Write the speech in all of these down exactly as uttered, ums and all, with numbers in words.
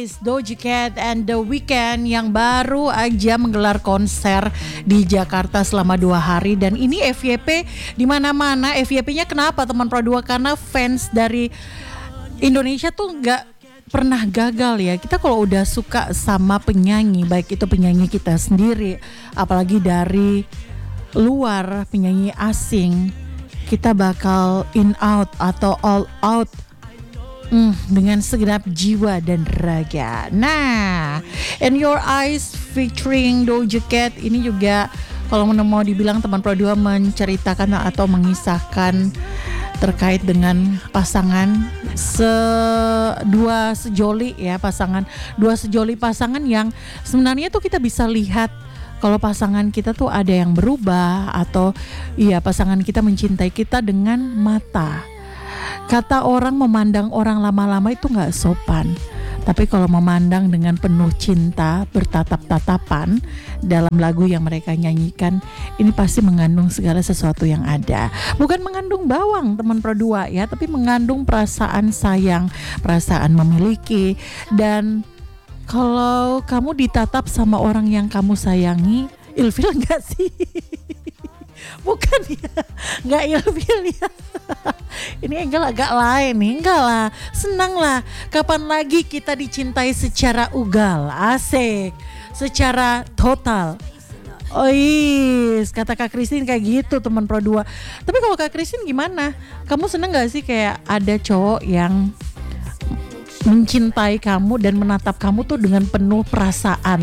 Eyes, Doja Cat and The Weeknd yang baru aja menggelar konser di Jakarta selama dua hari. Dan ini F Y P di mana-mana. F Y P-nya kenapa teman Pro dua? Karena fans dari Indonesia tuh nggak pernah gagal ya. Kita kalau udah suka sama penyanyi, baik itu penyanyi kita sendiri, apalagi dari luar penyanyi asing, kita bakal in out atau all out Hmm, dengan segenap jiwa dan raga. Nah, In Your Eyes featuring Doja Cat ini juga kalau mau dibilang teman Pro dua menceritakan atau mengisahkan terkait dengan pasangan se dua sejoli ya, pasangan dua sejoli pasangan yang sebenarnya tuh kita bisa lihat kalau pasangan kita tuh ada yang berubah atau iya pasangan kita mencintai kita dengan mata. Kata orang memandang orang lama-lama itu gak sopan. Tapi kalau memandang dengan penuh cinta, bertatap-tatapan dalam lagu yang mereka nyanyikan, ini pasti mengandung segala sesuatu yang ada. Bukan mengandung bawang teman Pro dua ya, tapi mengandung perasaan sayang, perasaan memiliki. Dan kalau kamu ditatap sama orang yang kamu sayangi, ilfil gak sih? Bukan ya, gak ilfil ya. Ini Angel agak lain nih, enggak lah, senang lah. Kapan lagi kita dicintai secara ugal, asik, secara total. Oh is, kata Kak Christine kayak gitu teman Pro dua. Tapi kalau Kak Christine gimana? Kamu seneng gak sih kayak ada cowok yang mencintai kamu dan menatap kamu tuh dengan penuh perasaan?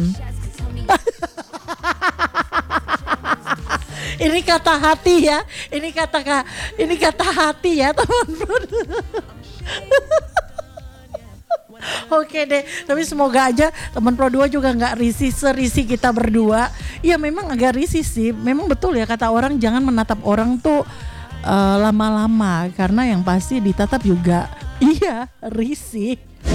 Ini kata hati ya, ini kata ini kata hati ya teman-teman. Oke deh, tapi semoga aja teman Pro dua juga nggak risih serisi kita berdua. Ya memang agak risih sih, memang betul ya kata orang jangan menatap orang tuh uh, lama-lama karena yang pasti ditatap juga iya risih.